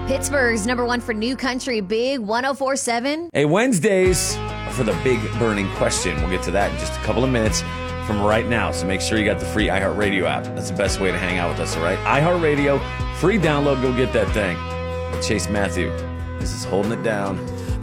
Pittsburgh's number one for new country, Big 104.7. Hey, Wednesdays for the big burning question. We'll get to that in just a couple of minutes from right now. So make sure you got the free iHeartRadio app. That's the best way to hang out with us, all right? iHeartRadio, free download. Go get that thing. Chase Matthew. This is Holding It Down.